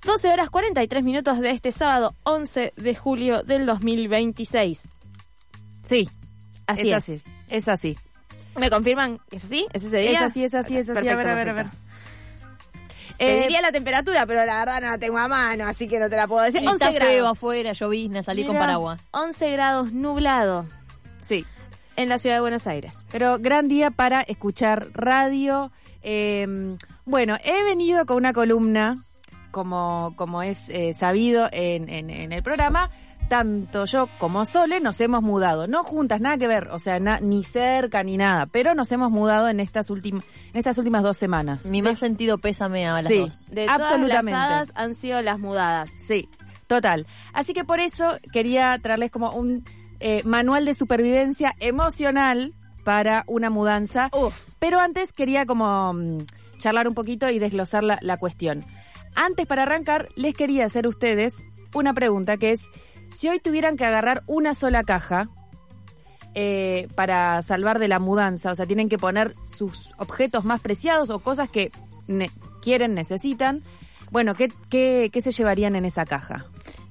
12 horas 43 minutos de este sábado 11 de julio del 2026. Sí, Así es es. así, es así. ¿Me confirman que es así? ¿Es ese día? Es así. Perfecto, A ver. perfecto. Te diría la temperatura, pero la verdad no la tengo a mano, así que no te la puedo decir. Está 11 feo grados. afuera, llovizna, salí con Mira. paraguas. 11 grados nublado Sí, en la ciudad de Buenos Aires. pero gran día para escuchar radio. Bueno, he venido con una columna, como es sabido en el programa. Tanto yo como Sole nos hemos mudado, no juntas, nada que ver, o sea, ni cerca ni nada, pero nos hemos mudado en estas últimas 2 semanas. Mi más sentido pésame a las Sí. dos. De Absolutamente. todas las hadas han sido las mudadas. Sí, total. Así que por eso quería traerles como un manual de supervivencia emocional para una mudanza. Uf. Pero antes quería como charlar un poquito y desglosar la cuestión. Antes, para arrancar, les quería hacer a ustedes una pregunta que es: si hoy tuvieran que agarrar una sola caja para salvar de la mudanza, o sea, tienen que poner sus objetos más preciados o cosas que necesitan, bueno, ¿qué se llevarían en esa caja?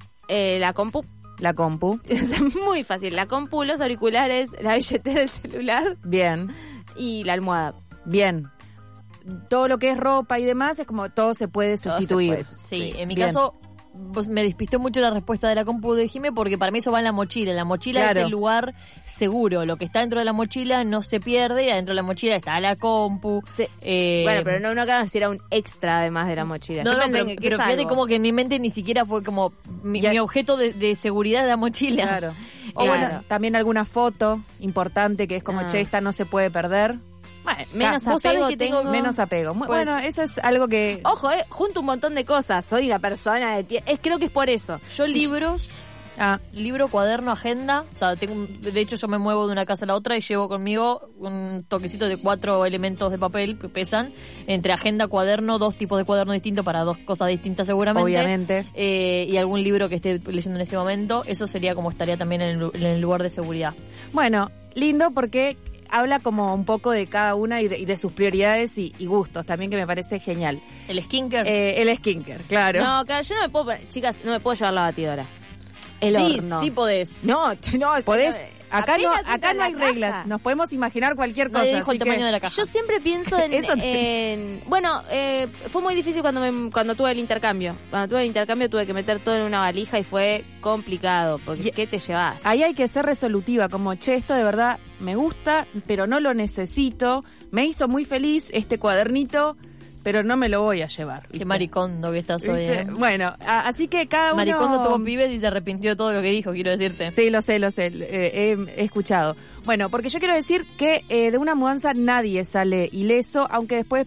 La compu. La compu. Es muy fácil. La compu, los auriculares, la billetera del celular Bien, y la almohada. bien. Todo lo que es ropa y demás es como todo se puede Todo se sustituir. puede. Sí, en mi Bien. caso me despistó mucho la respuesta de la compu de Jimé, porque para mí eso va en la mochila. La mochila Claro. es el lugar seguro. Lo que está dentro de la mochila no se pierde, y adentro de la mochila está la compu. Sí. Bueno, pero no uno si era un extra además de la mochila. No, Yo no, pensé pero, que pero es fíjate algo. como que en mi mente ni siquiera fue como mi objeto de seguridad de la mochila. Claro. O Claro. bueno, también alguna foto importante que es como, che, esta no se puede perder. Bueno, menos Vos sabés apego que tengo- tengo. Menos apego. Pues- Bueno, eso es algo que... Ojo, junto un montón de cosas. Soy una persona de creo que es por eso. Yo libros, libro, cuaderno, agenda, o sea, de hecho yo me muevo de una casa a la otra y llevo conmigo un toquecito de 4 elementos de papel que pesan, entre agenda, cuaderno, 2 tipos de cuaderno distintos para 2 cosas distintas seguramente. Obviamente. Y algún libro que esté leyendo en ese momento. Eso sería como estaría también en el lugar de seguridad. Bueno, lindo porque habla como un poco de cada una y de sus prioridades y gustos también, que me parece genial. El skincare. El skincare, claro. No, claro, yo no me puedo poner, chicas, no me puedo llevar la batidora. El horno. Sí podés. No, ¿Podés? Acá no apenas hay entra en la reglas. caja. Nos podemos imaginar cualquier cosa. Nadie dijo el así tamaño que- de la caja. Yo siempre pienso bueno, fue muy difícil cuando tuve el intercambio. Cuando tuve el intercambio tuve que meter todo en una valija y fue complicado, porque ¿qué te llevas? Ahí hay que ser resolutiva, como, che, esto de verdad me gusta, pero no lo necesito. Me hizo muy feliz este cuadernito, pero no me lo voy a llevar. Qué ¿viste? maricondo que estás hoy. ¿Viste? Bueno, así que cada uno... Maricondo tuvo pibes y se arrepintió de todo lo que dijo, quiero decirte. Sí, lo sé, he escuchado. Bueno, porque yo quiero decir que de una mudanza nadie sale ileso, aunque después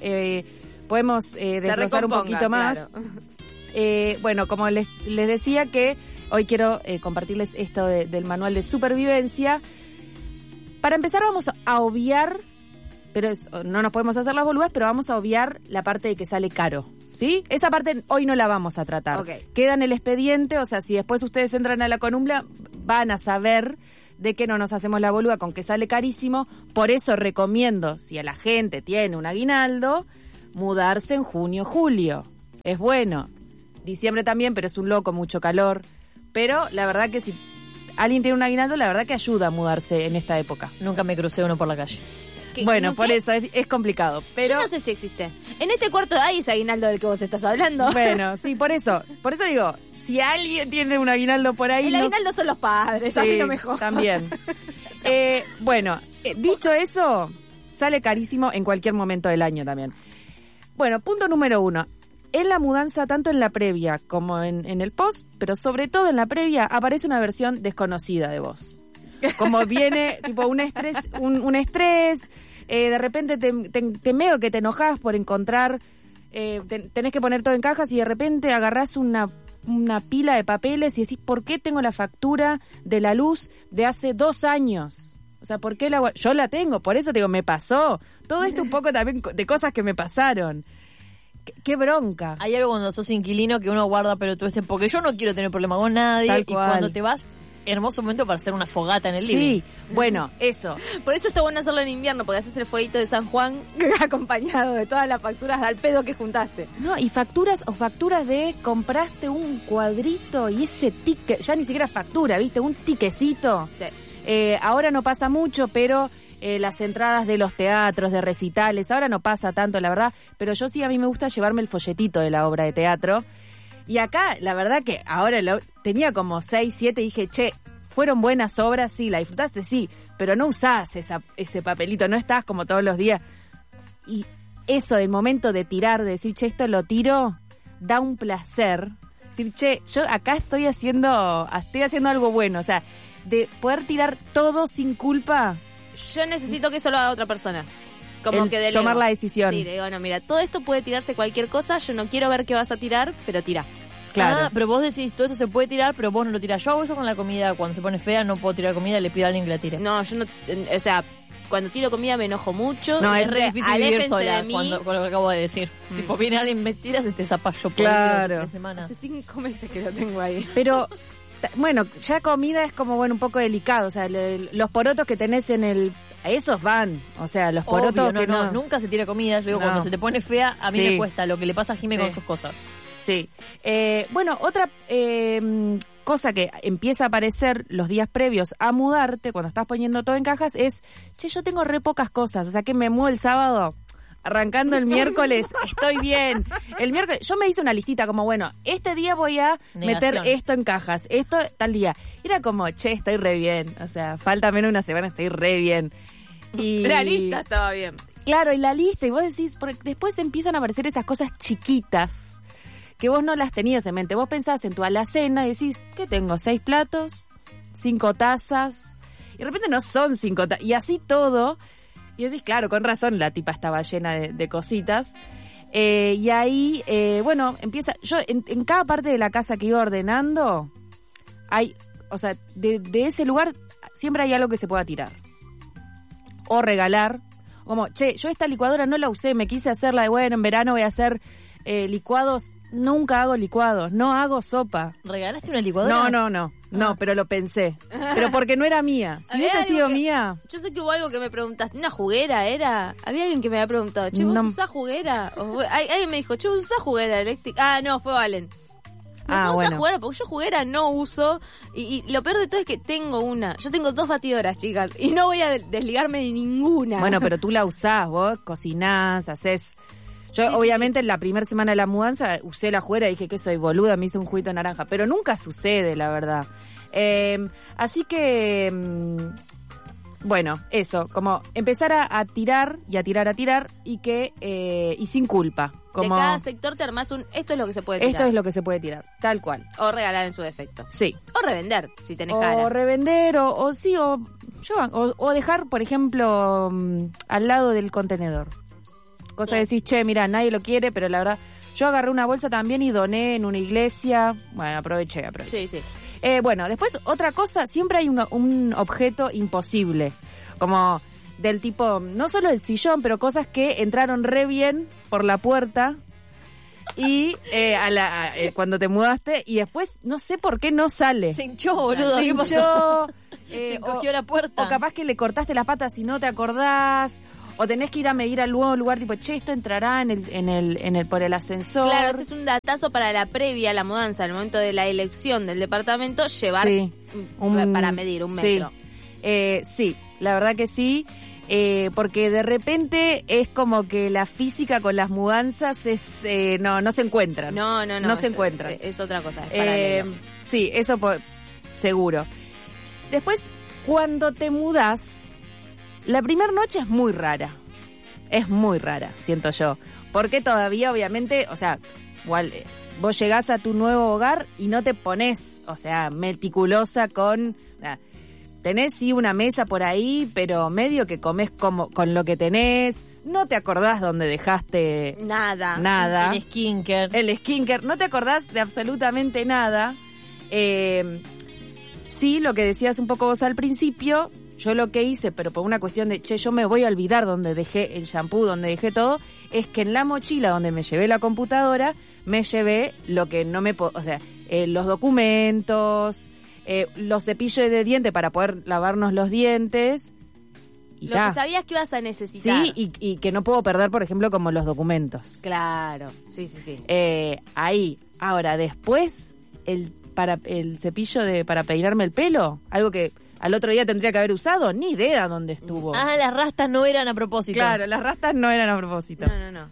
podemos desglosar un recomponga, poquito más. claro. Bueno, como les decía, que hoy quiero compartirles esto del manual de supervivencia. Para empezar vamos a obviar, pero no nos podemos hacer las boludas, pero vamos a obviar la parte de que sale caro, ¿sí? Esa parte hoy no la vamos a tratar. Ok. Queda en el expediente, o sea, si después ustedes entran a la columna, van a saber de que no nos hacemos la boluda con que sale carísimo. Por eso recomiendo, si a la gente tiene un aguinaldo, mudarse en junio, julio. Es bueno. Diciembre también, pero es un loco, mucho calor. Pero la verdad que si alguien tiene un aguinaldo, la verdad que ayuda a mudarse en esta época. Nunca me crucé uno por la calle. Bueno, ¿qué? por eso es complicado. Pero Yo no sé si existe. En este cuarto hay ese aguinaldo del que vos estás hablando. bueno, sí, por eso digo, si alguien tiene un aguinaldo por ahí... El aguinaldo son los padres, a mí no me jodas. También. Bueno, dicho eso, sale carísimo en cualquier momento del año también. Bueno, punto número 1. En la mudanza, tanto en la previa como en el post, pero sobre todo en la previa, aparece una versión desconocida de vos. Como viene, tipo, un estrés, de repente te medio que te enojás por encontrar, tenés que poner todo en cajas y de repente agarrás una pila de papeles y decís, ¿por qué tengo la factura de la luz de hace 2 años? O sea, ¿por qué yo la tengo? Por eso te digo, me pasó. Todo esto un poco también de cosas que me pasaron. Qué bronca. Hay algo cuando sos inquilino que uno guarda pelotudeces, porque yo no quiero tener problema con nadie. Tal Y cual. cuando te vas, hermoso momento para hacer una fogata en el living. Sí, bueno, eso. Por eso está bueno hacerlo en invierno, porque haces el fueguito de San Juan acompañado de todas las facturas al pedo que juntaste. No, y facturas de compraste un cuadrito y ese ticket, ya ni siquiera factura, ¿viste? Un tiquecito. Sí. Ahora no pasa mucho, pero las entradas de los teatros, de recitales, ahora no pasa tanto, la verdad, pero yo sí, a mí me gusta llevarme el folletito de la obra de teatro. Y acá, la verdad que ahora tenía como 6, 7 y dije, che, ¿fueron buenas obras? Sí, ¿la disfrutaste? Sí, pero no usás ese papelito, no estás como todos los días. Y eso del momento de tirar, de decir, che, esto lo tiro, da un placer. Decir, che, yo acá estoy haciendo algo bueno, o sea, de poder tirar todo sin culpa. Yo necesito que eso lo haga otra persona. Como que tomar la decisión. Sí, le digo, no, mira, todo esto puede tirarse cualquier cosa, yo no quiero ver qué vas a tirar, pero tira. Claro. Ah, pero vos decís, todo esto se puede tirar, pero vos no lo tirás. Yo hago eso con la comida, cuando se pone fea no puedo tirar comida, le pido a alguien que la tire. No, yo no, o sea, cuando tiro comida me enojo mucho. No, es re difícil vivir sola de mí. con lo que acabo de decir. Tipo, viene alguien, me tiras este zapallo claro. de semana. Hace 5 meses que lo tengo ahí. Pero, bueno, ya comida es como, bueno, un poco delicado. O sea, los porotos que tenés en el... Esos van, o sea, los porotos obvio, que no... nunca se tira comida. Yo digo, cuando se te pone fea, a mí me cuesta lo que le pasa a Jimé con sus cosas. Sí. Bueno, otra cosa que empieza a aparecer los días previos a mudarte, cuando estás poniendo todo en cajas, es, che, yo tengo re pocas cosas, o sea, que me muevo el sábado, arrancando el miércoles, estoy bien. El miércoles, yo me hice una listita como, bueno, este día voy a meter esto en cajas, esto tal día. Era como, che, estoy re bien, o sea, falta menos una semana, estoy re bien. Y la lista estaba bien. Claro, y la lista, y vos decís, porque después empiezan a aparecer esas cosas chiquitas que vos no las tenías en mente. Vos pensás en tu alacena y decís, ¿qué tengo? 6 platos, 5 tazas, y de repente no son 5 tazas, y así todo, y decís, claro, con razón la tipa estaba llena de cositas. Y ahí, bueno, empieza, yo en cada parte de la casa que iba ordenando, hay, o sea, de ese lugar siempre hay algo que se pueda tirar. O regalar, como, che, yo esta licuadora no la usé, me quise hacerla de, bueno, en verano voy a hacer licuados. Nunca hago licuados, no hago sopa. ¿Regalaste una licuadora? No, pero lo pensé. Pero porque no era mía. Si hubiese sido mía... Yo sé que hubo algo que me preguntaste, ¿una juguera era? Había alguien que me había preguntado, che, ¿vos usás juguera? Alguien me dijo, che, ¿vos usás juguera eléctrica? Ah, no, fue Valen. No usás juguera, porque yo juguera no uso. Y lo peor de todo es que tengo una. Yo tengo 2 batidoras, chicas, y no voy a desligarme de ninguna. Bueno, pero tú la usás, vos cocinás, hacés... Yo, obviamente, en la primera semana de la mudanza usé la juguera y dije que soy boluda, me hice un juguito de naranja. Pero nunca sucede, la verdad. Así que, bueno, eso, como empezar a tirar y a tirar y que y sin culpa. Como, de cada sector te armás esto es lo que se puede tirar. Esto es lo que se puede tirar, tal cual. O regalar en su defecto. Sí. O revender, si tenés cara. O revender, o dejar, por ejemplo, al lado del contenedor. Cosa de decir, che, mira, nadie lo quiere, pero la verdad, yo agarré una bolsa también y doné en una iglesia. Bueno, aproveché. Sí. Bueno, después otra cosa, siempre hay un objeto imposible, como del tipo, no solo el sillón, pero cosas que entraron re bien por la puerta y cuando te mudaste y después no sé por qué no sale. Se hinchó, boludo, ¿qué pasó? Se encogió la puerta. O capaz que le cortaste las patas y no te acordás. O tenés que ir a medir al nuevo lugar, tipo, che, esto entrará por el ascensor. Claro, este es un datazo para la previa a la mudanza, al momento de la elección del departamento, llevar para medir un metro. Sí, la verdad que sí, porque de repente es como que la física con las mudanzas no se encuentran. No se encuentran. Es otra cosa, es paralelo. Sí, eso seguro. Después, cuando te mudás, la primera noche es muy rara, siento yo, porque todavía obviamente, o sea, igual vos llegás a tu nuevo hogar y no te pones, o sea, meticulosa tenés sí una mesa por ahí, pero medio que comés con lo que tenés, no te acordás dónde dejaste nada. El skincare, no te acordás de absolutamente nada. Sí, lo que decías un poco vos al principio. Yo lo que hice, pero por una cuestión de, che, yo me voy a olvidar donde dejé el shampoo, donde dejé todo, es que en la mochila donde me llevé la computadora, me llevé lo que no me... o sea, los documentos, los cepillos de dientes para poder lavarnos los dientes. Lo que sabías que ibas a necesitar. Sí, y que no puedo perder, por ejemplo, como los documentos. Claro, sí. Ahí. Ahora, después, el cepillo para peinarme el pelo, algo que al otro día tendría que haber usado, ni idea dónde estuvo. Las rastas no eran a propósito. Claro, las rastas no eran a propósito. No.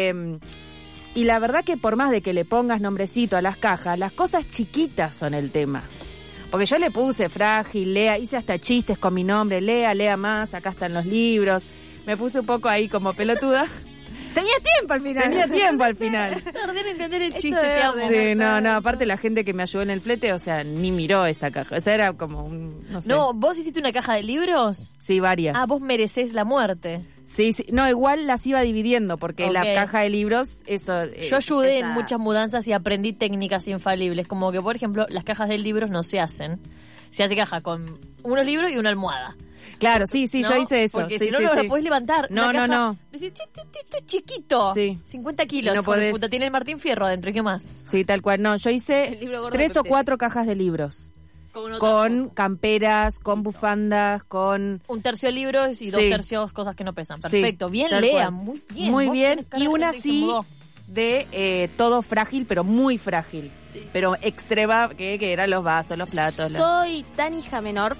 Y la verdad que por más de que le pongas nombrecito a las cajas, las cosas chiquitas son el tema. Porque yo le puse frágil, lea, hice hasta chistes con mi nombre, lea más, acá están los libros. Me puse un poco ahí como pelotuda. Tenía tiempo al final. Tardé en entender el chiste, te amo. Sí, no, aparte la gente que me ayudó en el flete, o sea, ni miró esa caja. O sea, era como no sé. No, ¿vos hiciste una caja de libros? Sí, varias. Vos merecés la muerte. Sí. No, igual las iba dividiendo, porque la caja de libros, eso... Yo ayudé en muchas mudanzas y aprendí técnicas infalibles, como que, por ejemplo, las cajas de libros no se hacen. Se hace caja con unos libros y una almohada. Claro, sí, ¿no? Yo hice eso. Porque sí, si no, no lo podés levantar. No. Decís, este es chiquito. Sí. 50 kilos. No podés... puta, tiene el Martín Fierro adentro, ¿qué más? Sí, tal cual. No, yo hice 3 o 4 cajas de libros. Con camperas, con bufandas, con... 1/3 libros y 2/3 cosas que no pesan. Perfecto. Bien, Lea. Muy bien. Muy bien. Y una así de todo frágil, pero muy frágil. Sí. Pero extrema, que eran los vasos, los platos. Soy tan hija menor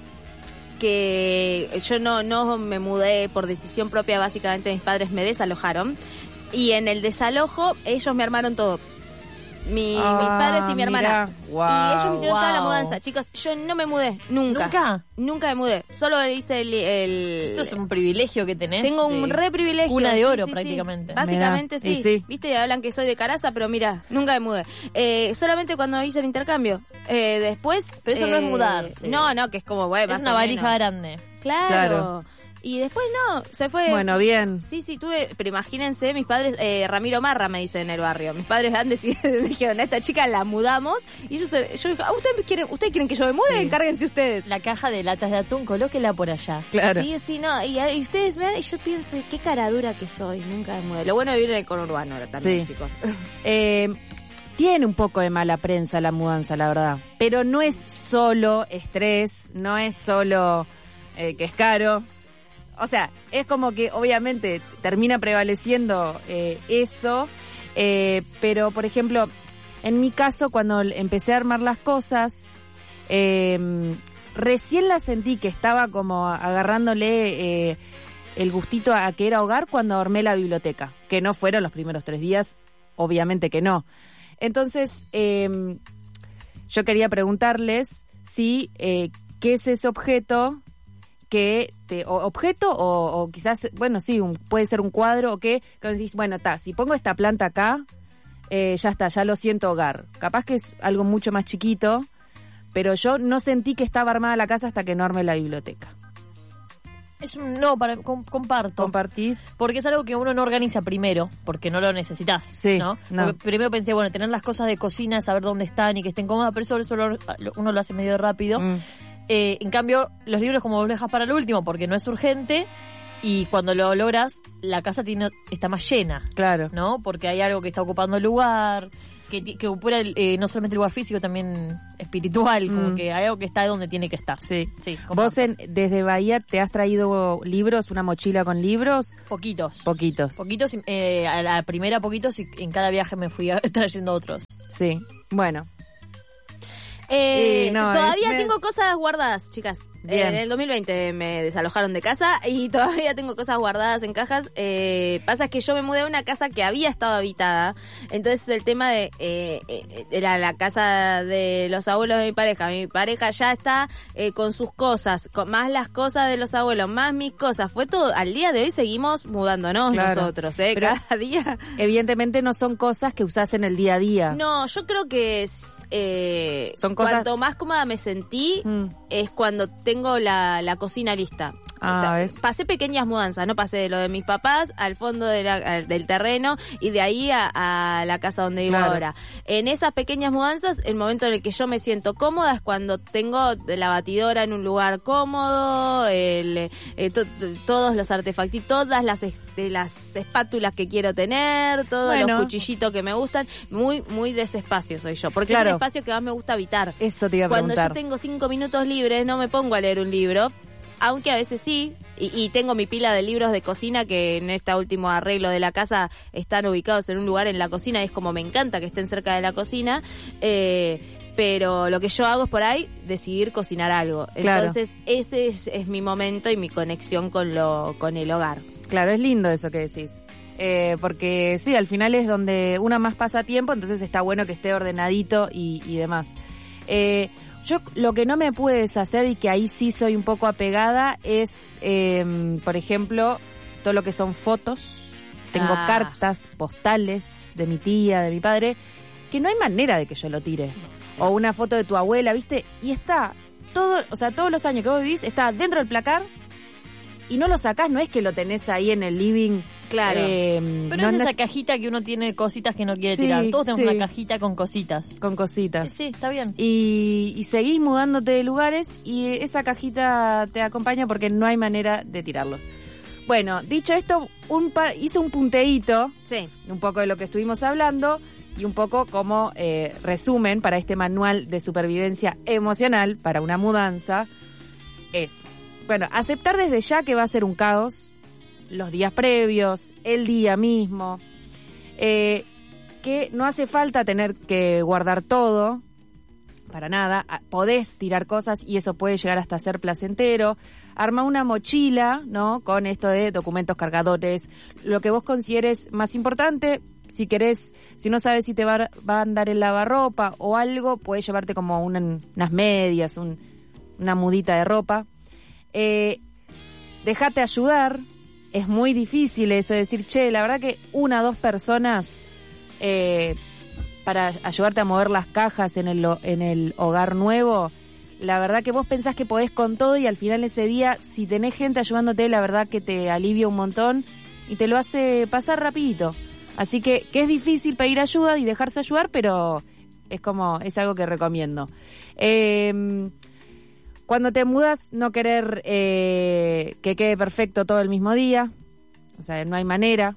que yo no me mudé por decisión propia. Básicamente mis padres me desalojaron. Y en el desalojo ellos me armaron todo. Mis padres y mi hermana. Wow, y ellos me hicieron toda la mudanza. Chicos, yo no me mudé, nunca me mudé. Solo hice el... Esto es un privilegio que tenés. Tengo un re privilegio. Una de oro prácticamente. Sí. Básicamente sí. Viste, hablan que soy de Caraza, pero mira, nunca me mudé. Solamente cuando hice el intercambio. Después... Pero eso no es mudarse. No, que es como... es una valija grande. Claro. Y después se fue... Bueno, bien. Sí, tuve... Pero imagínense, mis padres... Ramiro Marra me dicen en el barrio. Mis padres dijeron, a esta chica la mudamos. Y yo dije, ¿ustedes quieren que yo me mude? Sí. Encárguense ustedes. La caja de latas de atún, colóquela por allá. Claro. Sí, no. Y ustedes vean, y yo pienso, qué cara dura que soy. Nunca me mudé. Lo bueno de vivir en el conurbano también, chicos. Tiene un poco de mala prensa la mudanza, la verdad. Pero no es solo estrés, no es solo que es caro. O sea, es como que obviamente termina prevaleciendo eso, pero por ejemplo, en mi caso cuando empecé a armar las cosas, recién la sentí que estaba como agarrándole el gustito a que era hogar cuando armé la biblioteca, que no fueron los primeros 3 días, obviamente que no. Entonces, yo quería preguntarles si qué es ese objeto que objeto o quizás, bueno, sí, puede ser un cuadro o que decís, bueno, si pongo esta planta acá, ya está, ya lo siento hogar. Capaz que es algo mucho más chiquito, pero yo no sentí que estaba armada la casa hasta que no armé la biblioteca. Comparto. ¿Compartís? Porque es algo que uno no organiza primero, porque no lo necesitas, sí, ¿no? Primero pensé, bueno, tener las cosas de cocina, saber dónde están y que estén cómodas, pero eso uno lo hace medio rápido. En cambio, los libros como vos lo dejas para el último, porque no es urgente, y cuando lo logras, la casa está más llena. Claro. ¿No? Porque hay algo que está ocupando el lugar, que ocupa no solamente el lugar físico, también espiritual, como que hay algo que está donde tiene que estar. Sí. ¿Vos desde Bahía te has traído libros, una mochila con libros? Poquitos. A la primera poquitos, y en cada viaje me fui trayendo otros. Sí, bueno. Todavía tengo cosas guardadas, chicas. En el 2020 me desalojaron de casa y todavía tengo cosas guardadas en cajas. Pasa que yo me mudé a una casa que había estado habitada. Entonces el tema era la casa de los abuelos de mi pareja. Mi pareja ya está con sus cosas, más las cosas de los abuelos, más mis cosas. Fue todo. Al día de hoy seguimos mudándonos nosotros, pero cada día. Evidentemente no son cosas que usás en el día a día. No, yo creo que son cosas. Cuanto más cómoda me sentí es cuando tengo la cocina lista. Pasé pequeñas mudanzas, no pasé de lo de mis papás al fondo del terreno y de ahí a la casa donde vivo ahora. En esas pequeñas mudanzas, el momento en el que yo me siento cómoda es cuando tengo la batidora en un lugar cómodo, todos los artefactos, todas las espátulas que quiero tener, todos los cuchillitos que me gustan, muy de ese espacio soy yo, porque es el espacio que más me gusta habitar. Eso te iba a preguntar. Cuando yo tengo 5 minutos libres, no me pongo a leer un libro, aunque a veces sí, y tengo mi pila de libros de cocina que en este último arreglo de la casa están ubicados en un lugar en la cocina, y es como me encanta que estén cerca de la cocina, pero lo que yo hago es por ahí decidir cocinar algo. Entonces ese es mi momento y mi conexión con el hogar. Claro, es lindo eso que decís. Porque sí, al final es donde uno más pasa tiempo, entonces está bueno que esté ordenadito y demás. Yo lo que no me pude deshacer y que ahí sí soy un poco apegada es, por ejemplo, todo lo que son fotos. Tengo cartas, postales de mi tía, de mi padre, que no hay manera de que yo lo tire. O una foto de tu abuela, ¿viste? Y está todo, o sea, todos los años que vos vivís está dentro del placar y no lo sacás, no es que lo tenés ahí en el living. Claro. Pero es esa cajita que uno tiene cositas que no quiere tirar. Todos tenemos una cajita con cositas. Con cositas. Sí, está bien. Y seguís mudándote de lugares y esa cajita te acompaña porque no hay manera de tirarlos. Bueno, dicho esto, hice un punteíto, un poco de lo que estuvimos hablando y un poco como resumen para este manual de supervivencia emocional para una mudanza. Bueno, aceptar desde ya que va a ser un caos, los días previos, el día mismo, que no hace falta tener que guardar todo, para nada, podés tirar cosas y eso puede llegar hasta ser placentero. Arma una mochila, ¿no? Con esto de documentos, cargadores, lo que vos consideres más importante. Si querés, si no sabes si te va a andar el lavarropa o algo, podés llevarte como unas medias, una mudita de ropa. Déjate ayudar. Es muy difícil eso de decir, la verdad que 1 o 2 personas para ayudarte a mover las cajas en el hogar nuevo, la verdad que vos pensás que podés con todo y al final ese día, si tenés gente ayudándote, la verdad que te alivia un montón y te lo hace pasar rapidito. Así que es difícil pedir ayuda y dejarse ayudar, pero es algo que recomiendo. Cuando te mudas, no querer que quede perfecto todo el mismo día. O sea, no hay manera.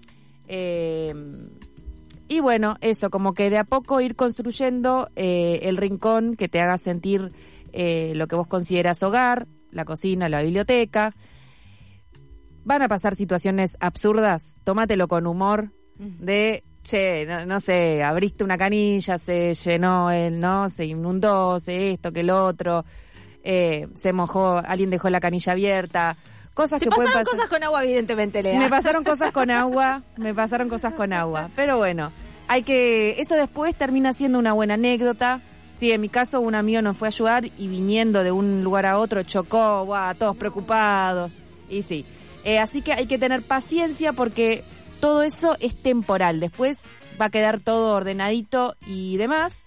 Y bueno, eso, como que de a poco ir construyendo el rincón que te haga sentir lo que vos consideras hogar, la cocina, la biblioteca. Van a pasar situaciones absurdas, tómatelo con humor de... no sé, abriste una canilla, se llenó se inundó, esto, que el otro... se mojó, alguien dejó la canilla abierta, cosas que pueden pasar. Te pasaron cosas con agua, evidentemente, Lea. Me pasaron cosas con agua, pero bueno, eso después termina siendo una buena anécdota. Sí, en mi caso un amigo nos fue a ayudar y viniendo de un lugar a otro chocó, todos preocupados, y sí. Así que hay que tener paciencia porque todo eso es temporal, después va a quedar todo ordenadito y demás.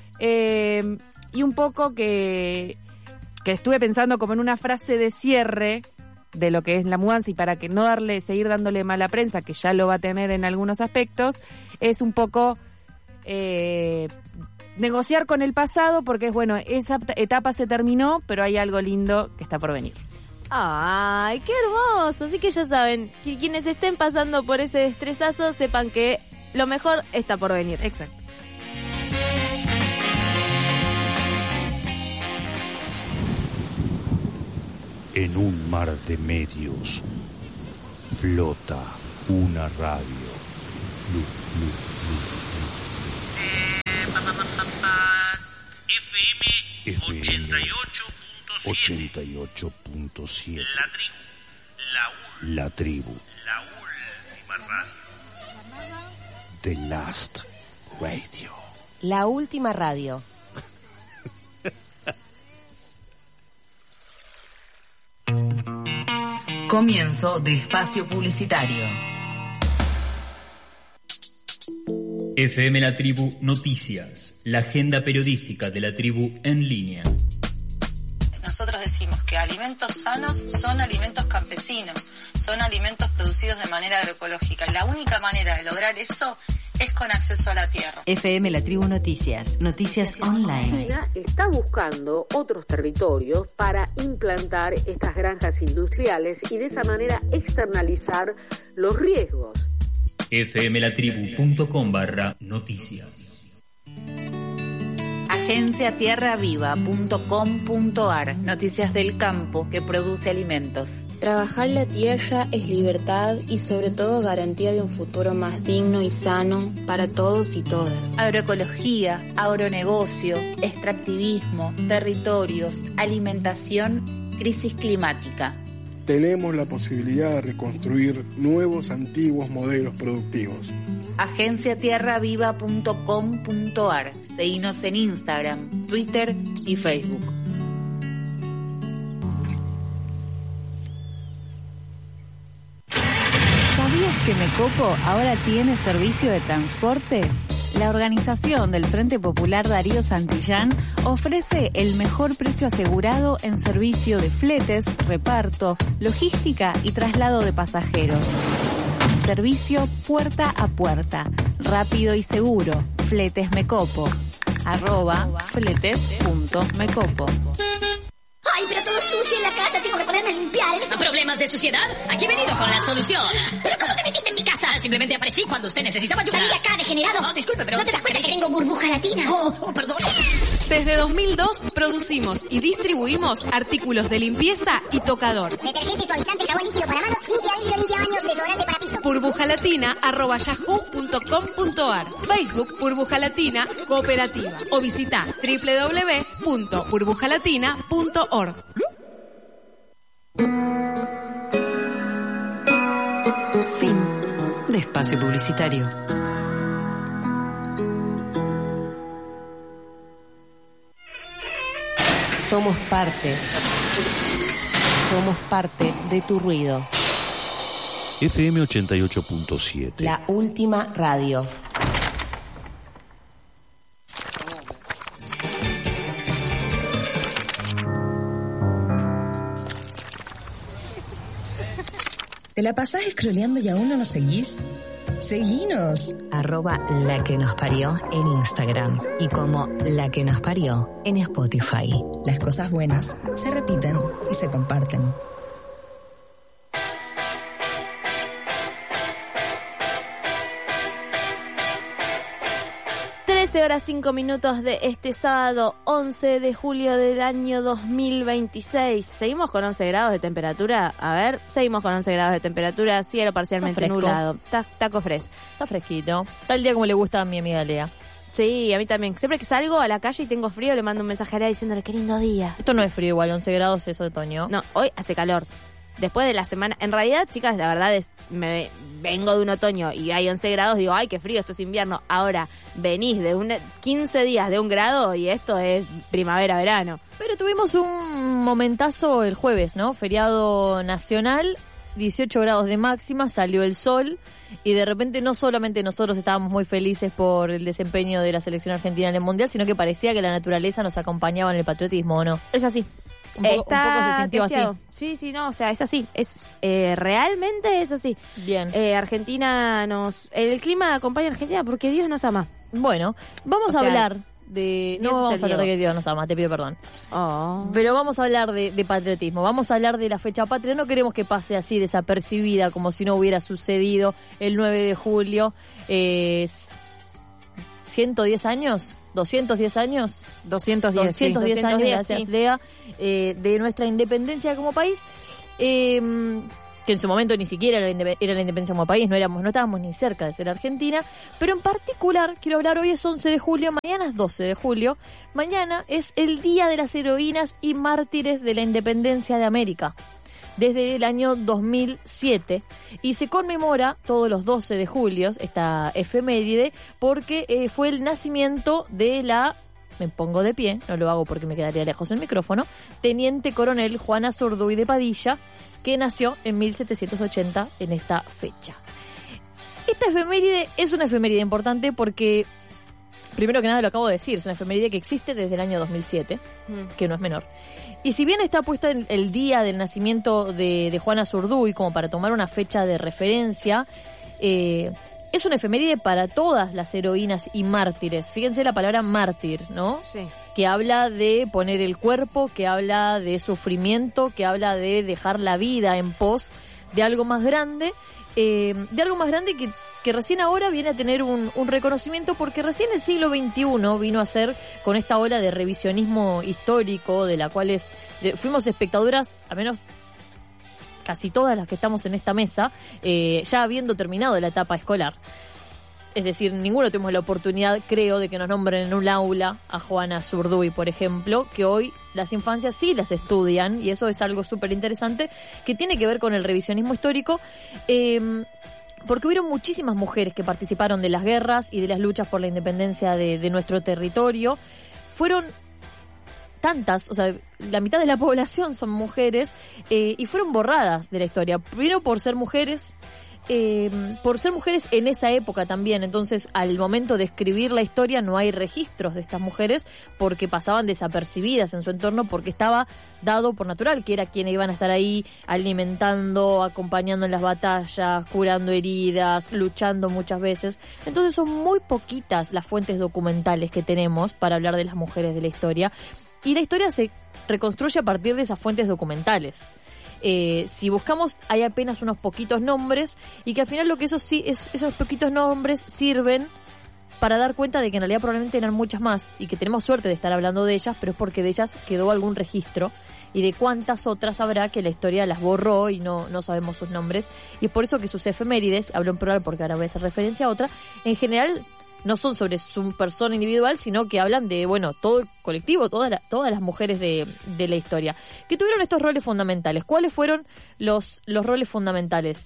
Y un poco que estuve pensando como en una frase de cierre de lo que es la mudanza y para que no seguir dándole mala prensa, que ya lo va a tener en algunos aspectos, es un poco negociar con el pasado porque esa etapa se terminó, pero hay algo lindo que está por venir. ¡Ay, qué hermoso! Así que ya saben, que quienes estén pasando por ese estresazo, sepan que lo mejor está por venir. Exacto. En un mar de medios flota una radio. FM 88.7. La tribu. La última radio. The Last Radio. La última radio. Comienzo de espacio publicitario. FM La Tribu Noticias, la agenda periodística de la tribu en línea. nosotros decimos que alimentos sanos son alimentos campesinos, son alimentos producidos de manera agroecológica. Y la única manera de lograr eso es con acceso a la tierra. FM La Tribu Noticias, noticias online. China está buscando otros territorios para implantar estas granjas industriales y de esa manera externalizar los riesgos. fmlatribu.com/noticias. Agenciatierraviva.com.ar. Noticias del campo que produce alimentos. Trabajar la tierra es libertad y sobre todo garantía de un futuro más digno y sano para todos y todas. Agroecología, agronegocio, extractivismo, territorios, alimentación, crisis climática. Tenemos la posibilidad de reconstruir nuevos antiguos modelos productivos. Agenciatierraviva.com.ar. Seguinos en Instagram, Twitter y Facebook. ¿Sabías que Mecopo ahora tiene servicio de transporte? La organización del Frente Popular Darío Santillán ofrece el mejor precio asegurado en servicio de fletes, reparto, logística y traslado de pasajeros. Servicio puerta a puerta, rápido y seguro. Fletes Mecopo. @fletes.mecopo. Ay, pero todo sucio en la casa, tengo que ponerme a limpiar. ¿Problemas de suciedad? Aquí he venido con la solución. ¿Pero cómo te metiste en mi casa? Simplemente aparecí cuando usted necesitaba ayuda. Salí de acá, degenerado. Oh, disculpe, pero ¿no te das cuenta que tengo burbuja latina? Oh, perdón. Desde 2002 producimos y distribuimos artículos de limpieza y tocador. Detergente, suavizante, jabón líquido para manos, limpia vidrio, limpia baños, desodorante para piso. burbujalatina@yahoo.com.ar. Facebook Burbujalatina Cooperativa o visita www.burbujalatina.org. Fin de espacio publicitario. Somos parte de tu ruido. FM 88.7. La última radio. ¿Te la pasás scrolleando y aún no nos seguís? ¡Seguinos! @La que nos parió en Instagram y como La que nos parió en Spotify. Las cosas buenas se repiten y se comparten. 13:05 de este sábado 11 de julio del año 2026. ¿Seguimos con 11 grados de temperatura? A ver, seguimos con 11 grados de temperatura, cielo parcialmente nublado. Está fresco. Está fresquito. Está el día como le gusta a mi amiga Lea. Sí, a mí también. Siempre que salgo a la calle y tengo frío, le mando un mensaje a Lea diciéndole qué lindo día. Esto no es frío igual, 11 grados es otoño. No, hoy hace calor. Después de la semana, en realidad, chicas, la verdad es, me vengo de un otoño y hay 11 grados, digo, ay, qué frío, esto es invierno. Ahora, venís de 15 días de 1 grado y esto es primavera-verano. Pero tuvimos un momentazo el jueves, ¿no? Feriado nacional, 18 grados de máxima, salió el sol y de repente no solamente nosotros estábamos muy felices por el desempeño de la selección argentina en el Mundial, sino que parecía que la naturaleza nos acompañaba en el patriotismo, ¿o no? Es así. Un poco se sintió así. Sí, no, o sea, es así. Es realmente es así. Bien. Argentina el clima acompaña a Argentina porque Dios nos ama. Bueno, vamos a hablar de... No vamos a hablar de que Dios nos ama, te pido perdón. Pero vamos a hablar de patriotismo. Vamos a hablar de la fecha patria. No queremos que pase así desapercibida, como si no hubiera sucedido el 9 de julio. 110 años, 210 años, 210 años, gracias sí. Lea, de nuestra independencia como país, que en su momento ni siquiera era la independencia como país, no estábamos ni cerca de ser Argentina, pero en particular quiero hablar, hoy es 11 de julio, mañana es 12 de julio, mañana es el Día de las Heroínas y Mártires de la Independencia de América. Desde el año 2007 y se conmemora todos los 12 de julio esta efeméride porque fue el nacimiento de me pongo de pie, no lo hago porque me quedaría lejos el micrófono, teniente coronel Juana Zurduy de Padilla, que nació en 1780 en esta fecha. Esta efeméride es una efeméride importante porque Primero que nada lo acabo de decir, es una efeméride que existe desde el año 2007, que no es menor. Y si bien está puesta en el día del nacimiento de Juana Zurduy, como para tomar una fecha de referencia, es una efeméride para todas las heroínas y mártires. Fíjense la palabra mártir, ¿no? Sí. Que habla de poner el cuerpo, que habla de sufrimiento, que habla de dejar la vida en pos de algo más grande, que recién ahora viene a tener un reconocimiento, porque recién el siglo XXI vino a ser con esta ola de revisionismo histórico, de la cual fuimos espectadoras, al menos casi todas las que estamos en esta mesa, ya habiendo terminado la etapa escolar. Es decir, ninguno tuvimos la oportunidad, creo, de que nos nombren en un aula a Juana Zurduy, por ejemplo, que hoy las infancias sí las estudian, y eso es algo súper interesante, que tiene que ver con el revisionismo histórico, porque hubieron muchísimas mujeres que participaron de las guerras y de las luchas por la independencia de nuestro territorio. Fueron tantas, o sea, la mitad de la población son mujeres, y fueron borradas de la historia. Primero por ser mujeres en esa época también. Entonces, al momento de escribir la historia no hay registros de estas mujeres porque pasaban desapercibidas en su entorno, porque estaba dado por natural que era quienes iban a estar ahí alimentando, acompañando en las batallas, curando heridas, luchando muchas veces. Entonces son muy poquitas las fuentes documentales que tenemos para hablar de las mujeres de la historia, y la historia se reconstruye a partir de esas fuentes documentales. Si buscamos, hay apenas unos poquitos nombres, y que al final esos poquitos nombres sirven para dar cuenta de que en realidad probablemente eran muchas más, y que tenemos suerte de estar hablando de ellas, pero es porque de ellas quedó algún registro, y de cuántas otras habrá que la historia las borró y no sabemos sus nombres. Y es por eso que sus efemérides, hablo en plural porque ahora voy a hacer referencia a otra, en general no son sobre su persona individual, sino que hablan de, todo el colectivo, todas las mujeres de la historia, que tuvieron estos roles fundamentales. ¿Cuáles fueron los roles fundamentales?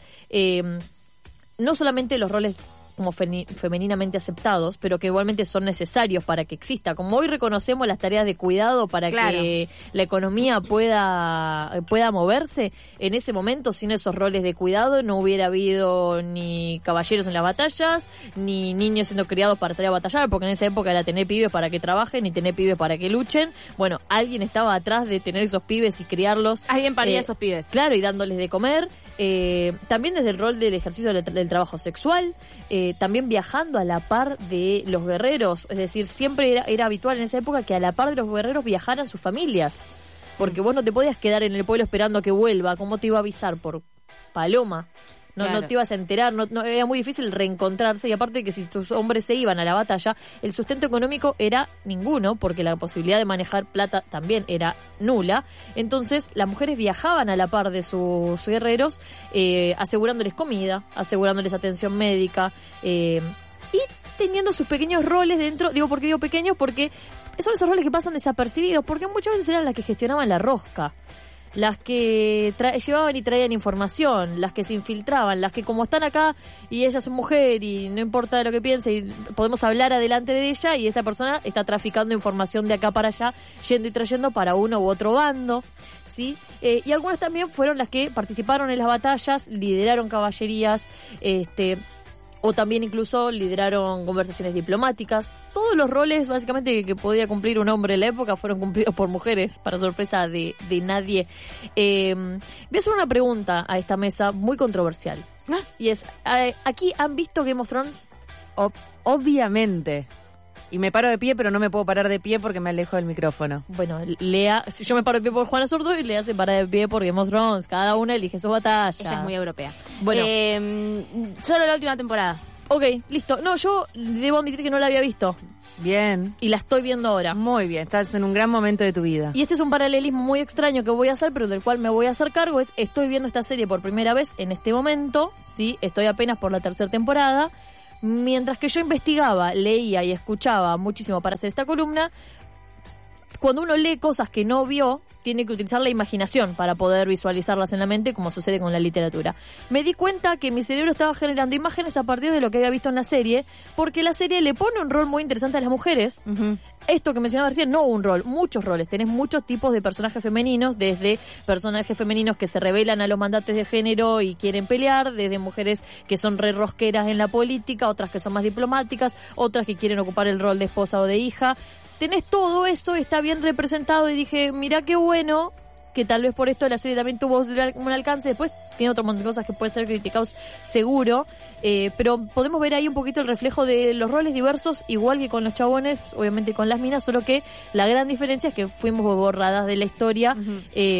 No solamente los roles como femeninamente aceptados, pero que igualmente son necesarios para que exista. Como hoy reconocemos las tareas de cuidado para que la economía pueda moverse, en ese momento, sin esos roles de cuidado, no hubiera habido ni caballeros en las batallas, ni niños siendo criados para salir a batallar, porque en esa época era tener pibes para que trabajen y tener pibes para que luchen. Bueno, alguien estaba atrás de tener esos pibes y criarlos. Alguien paría esos pibes. Claro, y dándoles de comer. También desde el rol del ejercicio del trabajo sexual, también viajando a la par de los guerreros. Es decir, siempre era habitual en esa época que a la par de los guerreros viajaran sus familias, porque vos no te podías quedar en el pueblo esperando a que vuelva. ¿Cómo te iba a avisar? Por paloma. No te ibas a enterar, no era muy difícil reencontrarse, y aparte de que si tus hombres se iban a la batalla, el sustento económico era ninguno, porque la posibilidad de manejar plata también era nula. Entonces las mujeres viajaban a la par de sus guerreros, asegurándoles comida, asegurándoles atención médica, y teniendo sus pequeños roles dentro. ¿Por qué digo pequeños? Porque son esos roles que pasan desapercibidos, porque muchas veces eran las que gestionaban la rosca, las que llevaban y traían información, las que se infiltraban, las que, como están acá y ella es mujer y no importa lo que piense, y podemos hablar adelante de ella, y esta persona está traficando información de acá para allá, yendo y trayendo para uno u otro bando, ¿sí? Y algunas también fueron las que participaron en las batallas, lideraron caballerías, o también incluso lideraron conversaciones diplomáticas. Todos los roles básicamente que podía cumplir un hombre en la época fueron cumplidos por mujeres, para sorpresa de nadie. Voy a hacer una pregunta a esta mesa muy controversial. Y es, ¿aquí han visto Game of Thrones? Obviamente. Y me paro de pie, pero no me puedo parar de pie porque me alejo del micrófono. Bueno, si yo me paro de pie por Juana Zurduy, Lea se para de pie por Game of Thrones. Cada una elige su batalla. Ella es muy europea. Bueno, solo la última temporada. Ok, listo. No, yo debo admitir que no la había visto. Bien. Y la estoy viendo ahora. Muy bien, estás en un gran momento de tu vida. Y este es un paralelismo muy extraño que voy a hacer, pero del cual me voy a hacer cargo. Estoy viendo esta serie por primera vez en este momento, ¿sí? Estoy apenas por la 3ª temporada. Mientras que yo investigaba, leía y escuchaba muchísimo para hacer esta columna, cuando uno lee cosas que no vio, tiene que utilizar la imaginación para poder visualizarlas en la mente, como sucede con la literatura. Me di cuenta que mi cerebro estaba generando imágenes a partir de lo que había visto en la serie, porque la serie le pone un rol muy interesante a las mujeres. Uh-huh. Esto que mencionaba recién, no un rol, muchos roles. Tenés muchos tipos de personajes femeninos, desde personajes femeninos que se rebelan a los mandatos de género y quieren pelear, desde mujeres que son re rosqueras en la política, otras que son más diplomáticas, otras que quieren ocupar el rol de esposa o de hija. Tenés todo eso, está bien representado, y dije, mirá qué bueno, que tal vez por esto la serie también tuvo un alcance. Después tiene otro montón de cosas que pueden ser criticados seguro, pero podemos ver ahí un poquito el reflejo de los roles diversos, igual que con los chabones, obviamente con las minas, solo que la gran diferencia es que fuimos borradas de la historia, uh-huh.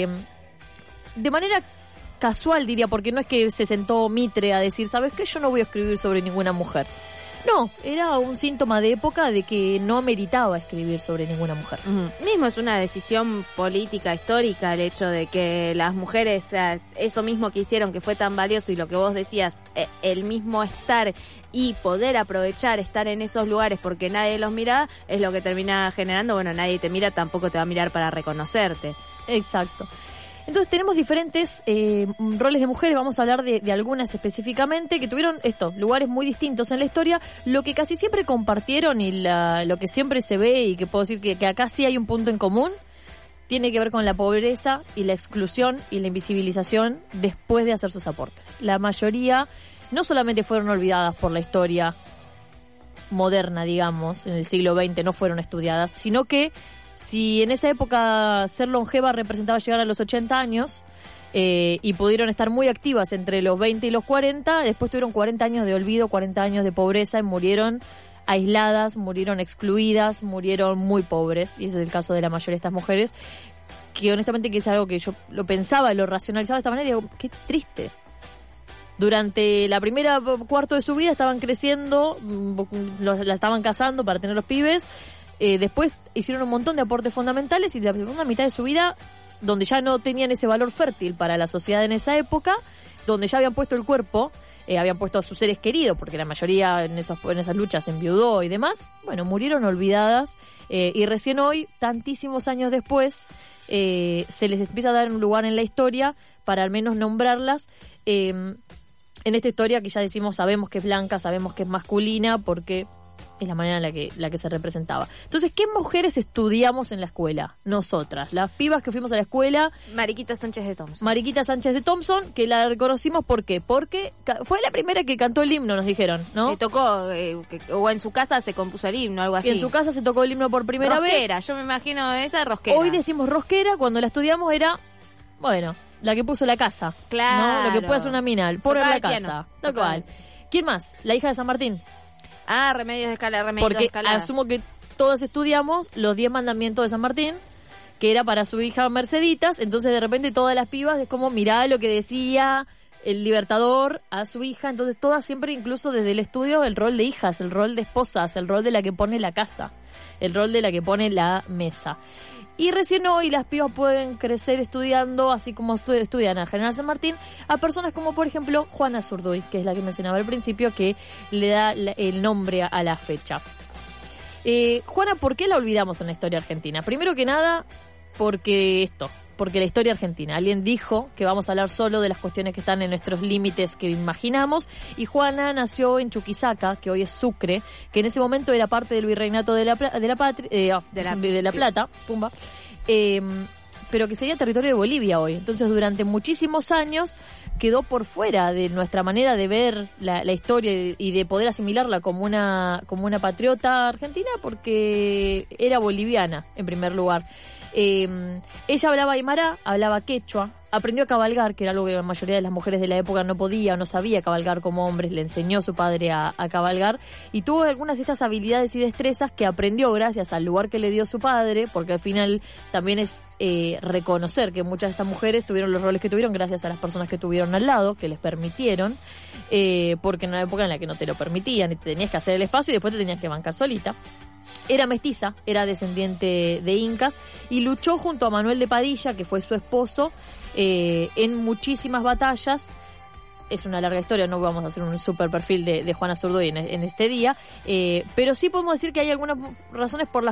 De manera casual, diría, porque no es que se sentó Mitre a decir, ¿sabes qué? Yo no voy a escribir sobre ninguna mujer. No, era un síntoma de época de que no meritaba escribir sobre ninguna mujer. Uh-huh. Mismo es una decisión política, histórica, el hecho de que las mujeres, eso mismo que hicieron, que fue tan valioso, y lo que vos decías, el mismo estar y poder aprovechar estar en esos lugares porque nadie los mira, es lo que termina generando, bueno, nadie te mira, tampoco te va a mirar para reconocerte. Exacto. Entonces tenemos diferentes roles de mujeres, vamos a hablar de algunas específicamente, que tuvieron lugares muy distintos en la historia. Lo que casi siempre compartieron y lo que siempre se ve, y que puedo decir que acá sí hay un punto en común, tiene que ver con la pobreza y la exclusión y la invisibilización después de hacer sus aportes. La mayoría no solamente fueron olvidadas por la historia moderna, digamos, en el siglo XX, no fueron estudiadas, sino que si en esa época ser longeva representaba llegar a los 80 años y pudieron estar muy activas entre los 20 y los 40, después tuvieron 40 años de olvido, 40 años de pobreza y murieron aisladas, murieron excluidas, murieron muy pobres. Y ese es el caso de la mayoría de estas mujeres, que honestamente que es algo que yo lo pensaba y lo racionalizaba de esta manera y digo, qué triste. Durante la primera cuarto de su vida estaban creciendo, la estaban casando para tener los pibes. Después hicieron un montón de aportes fundamentales, y la segunda mitad de su vida, donde ya no tenían ese valor fértil para la sociedad en esa época, donde ya habían puesto el cuerpo, habían puesto a sus seres queridos, porque la mayoría en esas luchas enviudó y demás, bueno, murieron olvidadas, y recién hoy, tantísimos años después, se les empieza a dar un lugar en la historia para al menos nombrarlas, en esta historia que ya decimos, sabemos que es blanca, sabemos que es masculina, porque es la manera en la que se representaba. Entonces, ¿qué mujeres estudiamos en la escuela? Nosotras, las pibas que fuimos a la escuela. Mariquita Sánchez de Thompson, que la reconocimos, ¿por qué? Porque fue la primera que cantó el himno, nos dijeron, ¿no? Se tocó, o en su casa se compuso el himno, algo así. En su casa se tocó el himno por primera vez. Rosquera, yo me imagino esa rosquera. Hoy decimos rosquera, cuando la estudiamos era, bueno, la que puso la casa. Claro. ¿no? Lo que puede hacer una mina, por la casa. Tal cual. ¿Quién más? La hija de San Martín. Remedios de Escalada, Porque asumo que todas estudiamos los 10 mandamientos de San Martín, que era para su hija Merceditas, entonces de repente todas las pibas es como, mirá lo que decía el Libertador a su hija, entonces todas siempre, incluso desde el estudio, el rol de hijas, el rol de esposas, el rol de la que pone la casa, el rol de la que pone la mesa. Y recién hoy las pibas pueden crecer estudiando, así como estudian a General San Martín, a personas como, por ejemplo, Juana Zurduy, que es la que mencionaba al principio, que le da el nombre a la fecha. Juana, ¿por qué la olvidamos en la historia argentina? Primero que nada, porque la historia argentina. Alguien dijo que vamos a hablar solo de las cuestiones que están en nuestros límites que imaginamos, y Juana nació en Chuquisaca, que hoy es Sucre, que en ese momento era parte del virreinato de la Plata, pumba, pero que sería territorio de Bolivia hoy. Entonces, durante muchísimos años quedó por fuera de nuestra manera de ver la historia y de poder asimilarla como una patriota argentina, porque era boliviana, en primer lugar. Ella hablaba aymara, hablaba quechua, aprendió a cabalgar, que era algo que la mayoría de las mujeres de la época no podía o no sabía cabalgar como hombres, le enseñó su padre a cabalgar, y tuvo algunas de estas habilidades y destrezas que aprendió gracias al lugar que le dio su padre, porque al final también es reconocer que muchas de estas mujeres tuvieron los roles que tuvieron gracias a las personas que tuvieron al lado, que les permitieron, porque en una época en la que no te lo permitían y te tenías que hacer el espacio y después te tenías que bancar solita. Era mestiza, era descendiente de incas, y luchó junto a Manuel de Padilla, que fue su esposo, en muchísimas batallas. Es una larga historia, no vamos a hacer un super perfil de Juana Zurduy en este día, pero sí podemos decir que hay algunas razones por las